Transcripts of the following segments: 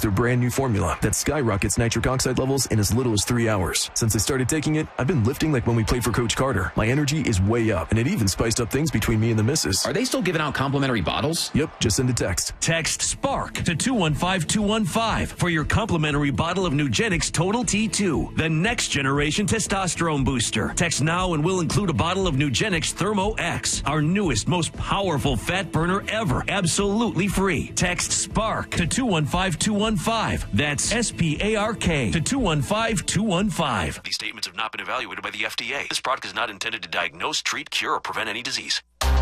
their brand new formula that skyrockets nitric oxide levels in as little as 3 hours. Since I started taking it, I've been lifting like when we played for Coach Carter. My energy is way up, and it even spiced up things between me and the missus. Are they still giving out complimentary bottles? Yep, just send a text. Text SPARK to 215215 for your complimentary bottle of Nugenix Total T2, the next generation testosterone booster. Text now and we'll include a bottle of Nugenix Thermo X, our newest, most powerful fat burner ever, absolutely free. Text SPARK to 215215. That's SPARK to 215215. These statements have not been evaluated by the FDA. This product is not intended to diagnose, treat, cure, or prevent any disease.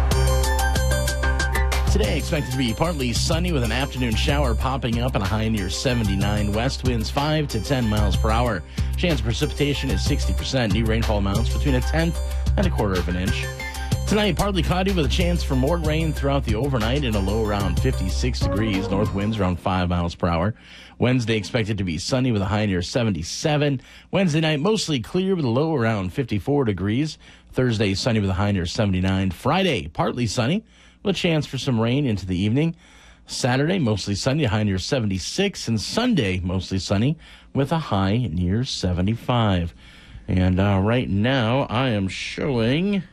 Today expected to be partly sunny with an afternoon shower popping up and a high near 79. West winds 5 to 10 miles per hour. Chance of precipitation is 60%. New rainfall amounts between a tenth and a quarter of an inch. Tonight, partly cloudy with a chance for more rain throughout the overnight and a low around 56 degrees. North winds around 5 miles per hour. Wednesday expected to be sunny with a high near 77. Wednesday night, mostly clear with a low around 54 degrees. Thursday, sunny with a high near 79. Friday, partly sunny with a chance for some rain into the evening. Saturday, mostly sunny, a high near 76. And Sunday, mostly sunny with a high near 75. And right now, I am showing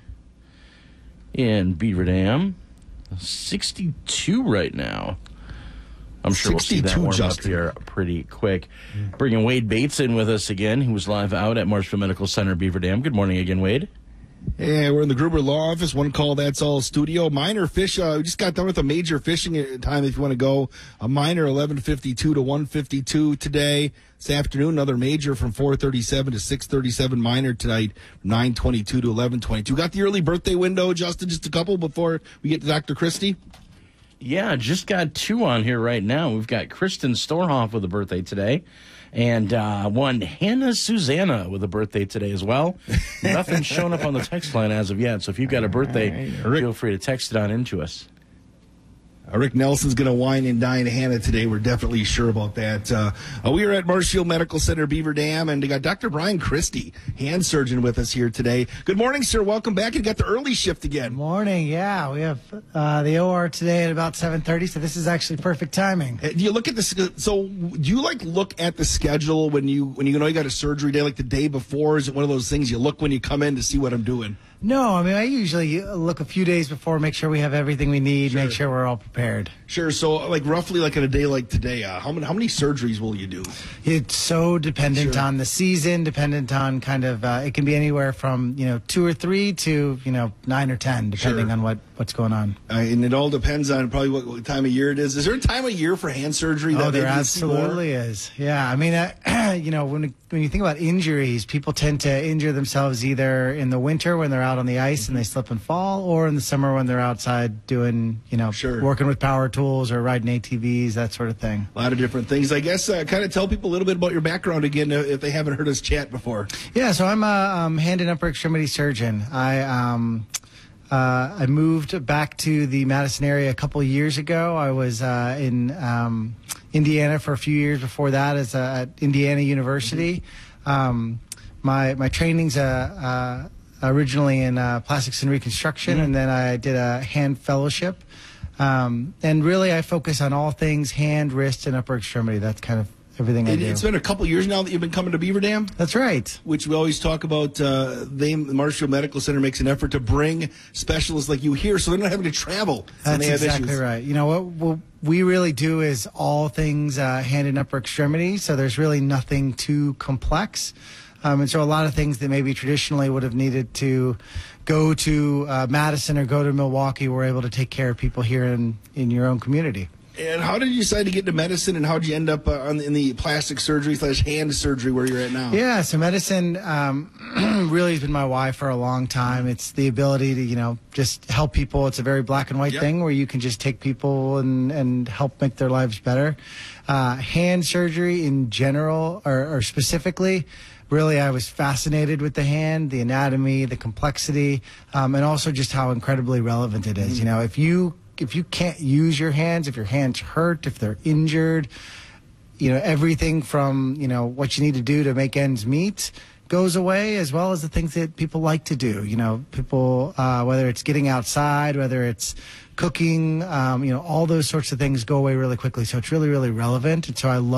in Beaver Dam 62 right now. I'm sure we'll see that warm up here pretty quick. Bringing Wade Bates in with us again, who was live out at Marshfield Medical Center, Beaver Dam. Good morning again, Wade. Yeah, we're in the Gruber Law Office, One Call That's All studio. Minor fish, we just got done with a major fishing time if you want to go. A minor 11:52 to 1:52 today. This afternoon, another major from 4:37 to 6:37. Minor tonight, 9:22 to 11:22. Got the early birthday window, Justin, just a couple before we get to Dr. Christie? Yeah, just got two on here right now. We've got Kristen Storhoff with a birthday today. And one Hannah Susanna with a birthday today as well. Nothing's shown up on the text line as of yet, so if you've got a birthday, feel free to text it on into us. Rick Nelson's going to wine and dine Hannah today. We're definitely sure about that. We are at Marshfield Medical Center, Beaver Dam, and we got Dr. Brian Christie, hand surgeon, with us here today. Good morning, sir. Welcome back. You got the early shift again. Good morning. Yeah, we have the OR today at about 7:30, so this is actually perfect timing. Do you look at the so? Do you look at the schedule when you know you got a surgery day, like the day before? Is it one of those things you look when you come in to see what I'm doing? No, I mean, I usually look a few days before, make sure we have everything we need, make sure we're all prepared. Sure. So, roughly, on a day like today, how many surgeries will you do? It's so dependent on the season, dependent on kind of, it can be anywhere from, 2 or 3 to, 9 or 10, depending on what's going on. And it all depends on probably what time of year it is. Is there a time of year for hand surgery? Oh, there absolutely is. Yeah. I mean, when you think about injuries, people tend to injure themselves either in the winter when they're out on the ice and they slip and fall, or in the summer when they're outside doing, working with power tools or riding ATVs, that sort of thing. A lot of different things. I guess kind of tell people a little bit about your background again if they haven't heard us chat before. Yeah, so I'm a hand and upper extremity surgeon. I moved back to the Madison area a couple of years ago. I was in Indiana for a few years before that at Indiana University. My training's originally in plastics and reconstruction, and then I did a hand fellowship. And really I focus on all things hand, wrist, and upper extremity. That's kind of everything I do. It's been a couple years now that you've been coming to Beaver Dam? That's right. Which we always talk about. The Marshfield Medical Center makes an effort to bring specialists like you here so they're not having to travel. That's exactly right. You know, what we really do is all things hand and upper extremity, so there's really nothing too complex. And so a lot of things that maybe traditionally would have needed to go to Madison or go to Milwaukee, we're able to take care of people here in your own community. And how did you decide to get into medicine, and how did you end up in the plastic surgery / hand surgery where you're at now? Yeah, so medicine really has been my why for a long time. It's the ability to, just help people. It's a very black and white thing where you can just take people and help make their lives better. Hand surgery in general, or specifically, really I was fascinated with the hand, the anatomy, the complexity, and also just how incredibly relevant it is. If you can't use your hands, if your hands hurt, if they're injured, everything from, what you need to do to make ends meet goes away, as well as the things that people like to do. People, whether it's getting outside, whether it's cooking, all those sorts of things go away really quickly. So it's really, really relevant. And so I love